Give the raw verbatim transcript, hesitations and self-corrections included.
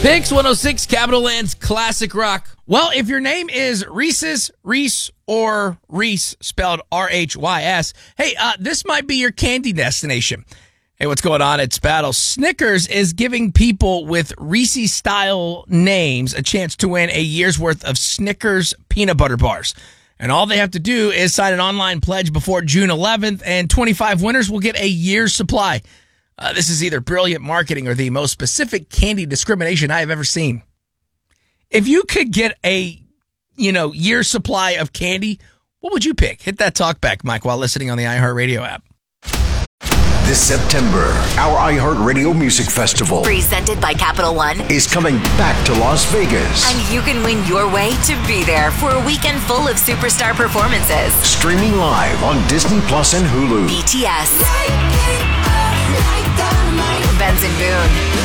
Pix one oh six, Capital Land's Classic Rock. Well, if your name is Reese's, Reese, or Reese, spelled R H Y S, hey, uh, this might be your candy destination. Hey, what's going on? It's Battle. Snickers is giving people with Reese-style names a chance to win a year's worth of Snickers peanut butter bars. And all they have to do is sign an online pledge before June eleventh, and twenty-five winners will get a year's supply. Uh, this is either brilliant marketing or the most specific candy discrimination I have ever seen. If you could get a, you know, year supply of candy, what would you pick? Hit that talk back, Mike, while listening on the iHeartRadio app. This September, our iHeartRadio Music Festival, presented by Capital One, is coming back to Las Vegas. And you can win your way to be there for a weekend full of superstar performances. Streaming live on Disney Plus and Hulu. B T S. Benson Boone.